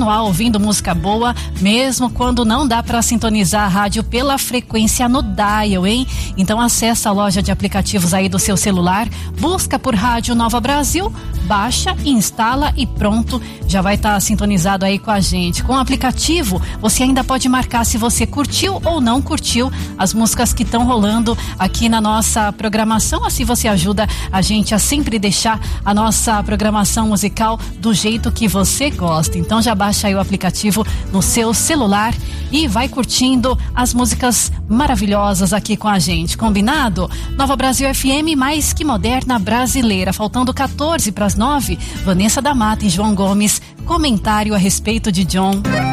continuar ouvindo música boa, mesmo quando não dá para sintonizar a rádio pela frequência no dial, hein? Então acessa a loja de aplicativos aí do seu celular, busca por Rádio Nova Brasil, baixa, instala e pronto, já vai estar sintonizado aí com a gente. Com o aplicativo, você ainda pode marcar se você curtiu ou não curtiu as músicas que estão rolando aqui na nossa programação, assim você ajuda a gente a sempre deixar a nossa programação musical do jeito que você gosta. Então já baixa aí o aplicativo no seu celular e vai curtindo as músicas maravilhosas aqui com a gente, combinado? Nova Brasil FM, mais que moderna brasileira. Faltando 14 para as 9, Vanessa da Mata e João Gomes, comentário a respeito de John.